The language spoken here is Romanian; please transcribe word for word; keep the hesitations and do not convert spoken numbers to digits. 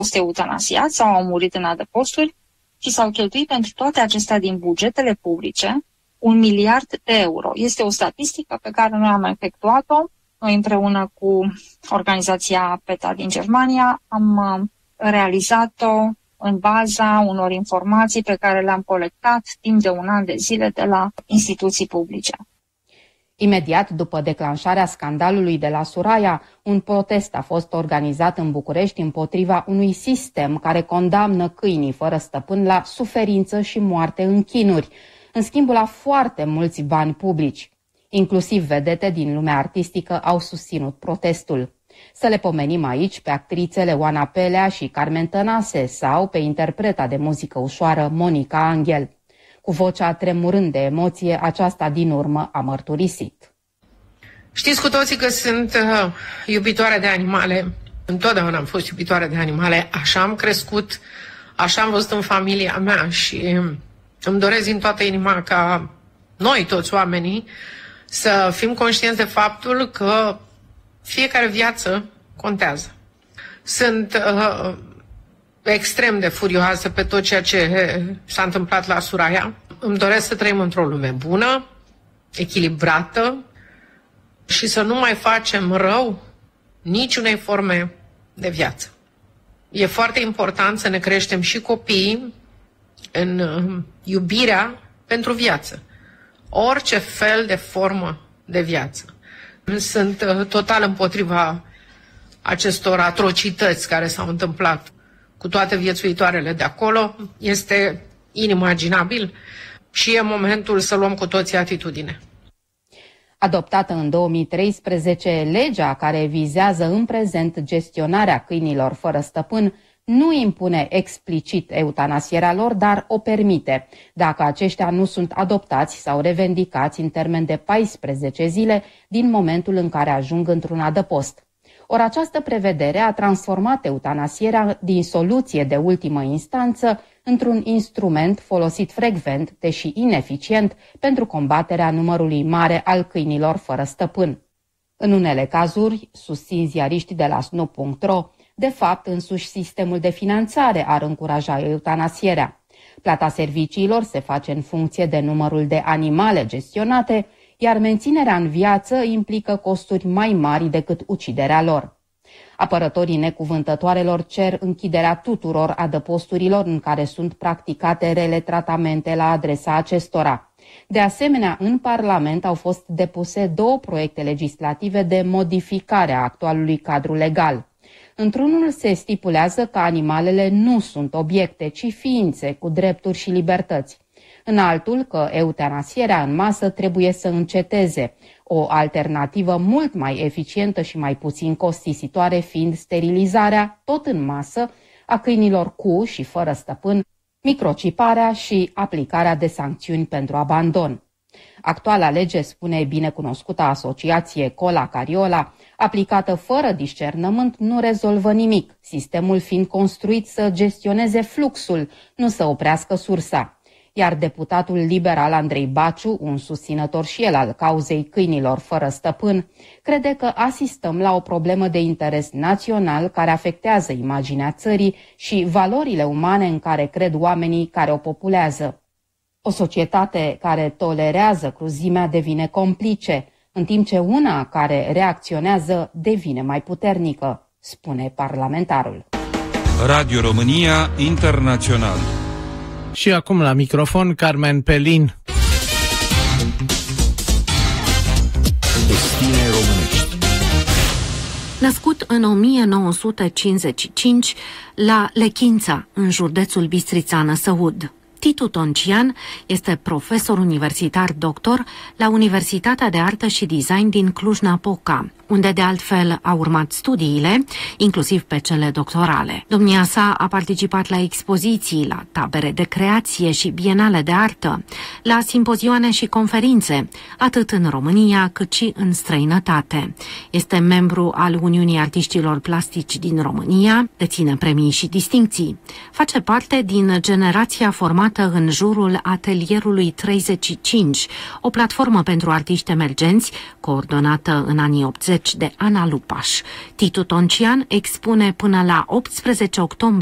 fost eutanasiați sau au murit în adăposturi și s-au cheltuit pentru toate acestea din bugetele publice un miliard de euro. Este o statistică pe care noi am efectuat-o. Noi împreună cu organizația PETA din Germania am realizat-o în baza unor informații pe care le-am colectat timp de un an de zile de la instituții publice. Imediat după declanșarea scandalului de la Suraia, un protest a fost organizat în București împotriva unui sistem care condamnă câinii fără stăpân la suferință și moarte în chinuri, în schimbul la foarte mulți bani publici. Inclusiv vedete din lumea artistică au susținut protestul. Să le pomenim aici pe actrițele Oana Pelea și Carmen Tănase sau pe interpreta de muzică ușoară Monica Angel. Cu vocea tremurând de emoție, aceasta din urmă a mărturisit. Știți cu toții că sunt uh, iubitoare de animale. Întotdeauna am fost iubitoare de animale. Așa am crescut, așa am văzut în familia mea și îmi doresc din toată inima ca noi, toți oamenii, să fim conștienți de faptul că fiecare viață contează. Sunt uh, extrem de furioasă pe tot ceea ce s-a întâmplat la Suraia. Îmi doresc să trăim într-o lume bună, echilibrată și să nu mai facem rău niciunei forme de viață. E foarte important să ne creștem și copiii în uh, iubirea pentru viață. Orice fel de formă de viață. Sunt uh, total împotriva acestor atrocități care s-au întâmplat cu toate viețuitoarele de acolo. Este inimaginabil și e momentul să luăm cu toții atitudine. Adoptată în două mii treisprezece, legea care vizează în prezent gestionarea câinilor fără stăpân nu impune explicit eutanasierea lor, dar o permite, dacă aceștia nu sunt adoptați sau revendicați în termen de paisprezece zile din momentul în care ajung într-un adăpost. Ori această prevedere a transformat eutanasierea din soluție de ultimă instanță într-un instrument folosit frecvent, deși ineficient, pentru combaterea numărului mare al câinilor fără stăpân. În unele cazuri, susțin ziariștii de la S N U punct ro, de fapt, însuși sistemul de finanțare ar încuraja eutanasierea. Plata serviciilor se face în funcție de numărul de animale gestionate, iar menținerea în viață implică costuri mai mari decât uciderea lor. Apărătorii necuvântătoarelor cer închiderea tuturor adăposturilor în care sunt practicate rele tratamente la adresa acestora. De asemenea, în Parlament au fost depuse două proiecte legislative de modificare a actualului cadru legal. Într-unul se stipulează că animalele nu sunt obiecte, ci ființe cu drepturi și libertăți. În altul că eutanasierea în masă trebuie să înceteze, o alternativă mult mai eficientă și mai puțin costisitoare fiind sterilizarea, tot în masă, a câinilor cu și fără stăpân, microciparea și aplicarea de sancțiuni pentru abandon. Actuala lege, spune binecunoscuta asociație Cola Cariola, aplicată fără discernământ, nu rezolvă nimic, sistemul fiind construit să gestioneze fluxul, nu să oprească sursa. Iar deputatul liberal Andrei Baciu, un susținător și el al cauzei câinilor fără stăpân, crede că asistăm la o problemă de interes național care afectează imaginea țării și valorile umane în care cred oamenii care o populează. O societate care tolerează cruzimea devine complice, în timp ce una care reacționează devine mai puternică, spune parlamentarul. Radio România Internațional. Și acum la microfon Carmen Pelin. Destine românești. Născut în o mie nouă sute cincizeci și cinci la Lechința, în județul Bistrița-Năsăud. Titu Toncian este profesor universitar doctor la Universitatea de Artă și Design din Cluj-Napoca, unde de altfel a urmat studiile, inclusiv pe cele doctorale. Domnia sa a participat la expoziții, la tabere de creație și bienale de artă, la simpozioane și conferințe, atât în România cât și în străinătate. Este membru al Uniunii Artiștilor Plastici din România, deține premii și distincții. Face parte din generația formată în jurul Atelierului treizeci și cinci, o platformă pentru artiști emergenți, coordonată în anii optzeci de Ana Lupaș. Titu Toncian expune până la optsprezece octombrie